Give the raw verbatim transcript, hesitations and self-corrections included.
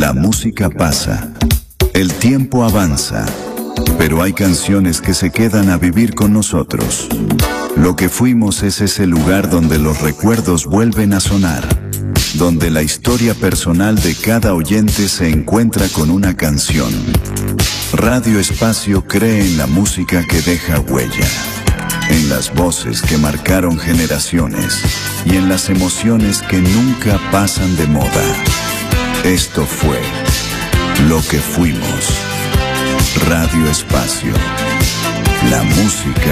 La música pasa, el tiempo avanza, pero hay canciones que se quedan a vivir con nosotros. Lo que fuimos es ese lugar donde los recuerdos vuelven a sonar, donde la historia personal de cada oyente se encuentra con una canción. Radio Espacio cree en la música que deja huella, en las voces que marcaron generaciones y en las emociones que nunca pasan de moda. Esto fue lo que fuimos. Radio Espacio. La música